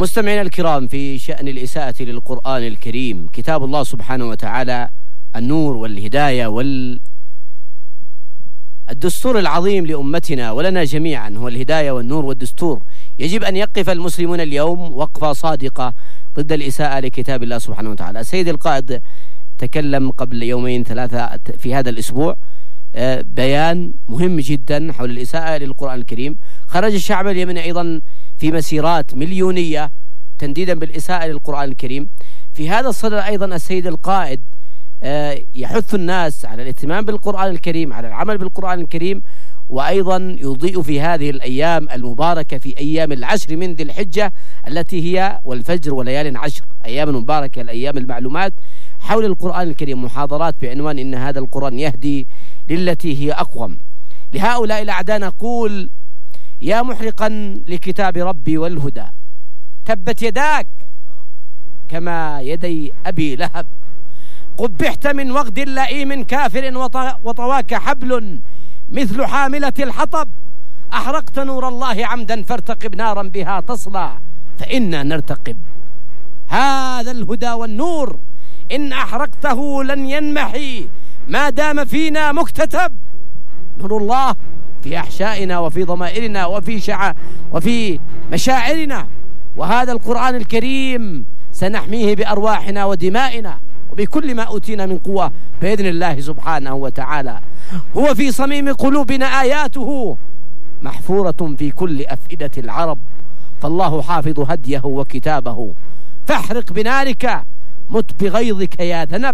مستمعينا الكرام، في شأن الإساءة للقرآن الكريم، كتاب الله سبحانه وتعالى النور والهداية الدستور العظيم لأمتنا ولنا جميعا هو الهداية والنور والدستور. يجب أن يقف المسلمون اليوم وقفة صادقة ضد الإساءة لكتاب الله سبحانه وتعالى. السيد القائد تكلم قبل يومين ثلاثة في هذا الأسبوع بيان مهم جدا حول الإساءة للقرآن الكريم. خرج الشعب اليمني أيضا في مسيرات مليونية تنديدا بالإساءة للقرآن الكريم. في هذا الصدد أيضا السيد القائد يحث الناس على الاهتمام بالقرآن الكريم، على العمل بالقرآن الكريم، وأيضا يضيء في هذه الأيام المباركة، في أيام العشر من ذي الحجة التي هي والفجر وليال عشر، أيام مباركة، الأيام المعلومات حول القرآن الكريم، محاضرات بعنوان إن هذا القرآن يهدي للتي هي أقوم. لهؤلاء الأعداء نقول: يا محرقا لكتاب ربي والهدى، تبت يداك كما يدي أبي لهب، قبحت من وغد لئيم كافر وطواك حبل مثل حاملة الحطب، أحرقت نور الله عمدا فارتقب نارا بها تصلى فإنا نرتقب. هذا الهدى والنور إن أحرقته لن ينمحي ما دام فينا مكتتب. نور الله في أحشائنا وفي ضمائرنا وفي مشاعرنا، وهذا القرآن الكريم سنحميه بأرواحنا ودمائنا وبكل ما أوتينا من قوة بإذن الله سبحانه وتعالى. هو في صميم قلوبنا آياته محفورة في كل أفئدة العرب، فالله حافظ هديه وكتابه، فاحرق بنارك مت بغيظك يا ذنب.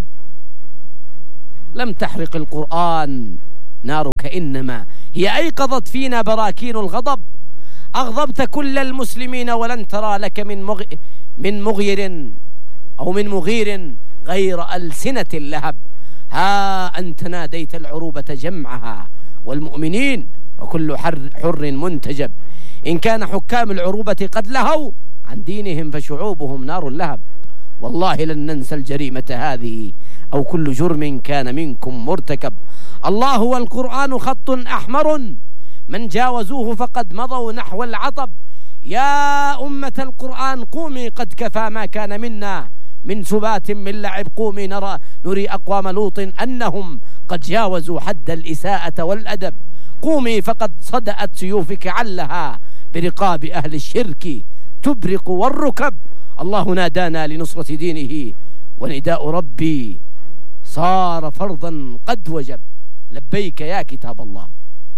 لم تحرق القرآن نارك، إنما هي أيقظت فينا براكين الغضب، أغضبت كل المسلمين ولن ترى لك من مغير أو من مغير غير ألسنة اللهب. ها أنت ناديت العروبة جمعها والمؤمنين وكل حر منتجب، إن كان حكام العروبة قد لهوا عن دينهم فشعوبهم نار اللهب. والله لن ننسى الجريمة هذه أو كل جرم كان منكم مرتكب. الله والقرآن خط أحمر من جاوزوه فقد مضوا نحو العطب. يا أمة القرآن قومي قد كفى ما كان منا من سبات من لعب، قومي نري أقوام لوط أنهم قد جاوزوا حد الإساءة والأدب. قومي فقد صدأت سيوفك علها برقاب أهل الشرك تبرق والركب. الله نادانا لنصرة دينه ونداء ربي صار فرضا قد وجب. لبيك يا كتاب الله.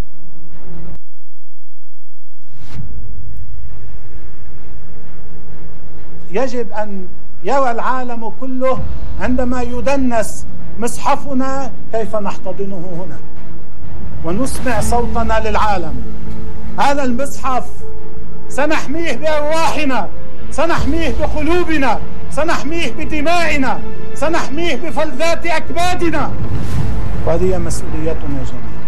يجب أن يرى العالم كله عندما يدنس مصحفنا كيف نحتضنه هنا ونسمع صوتنا للعالم. هذا المصحف سنحميه بأرواحنا، سنحميه بقلوبنا، سنحميه بدمائنا، سنحميه بفلذات أكبادنا، وهذه مسؤوليتنا جميعا.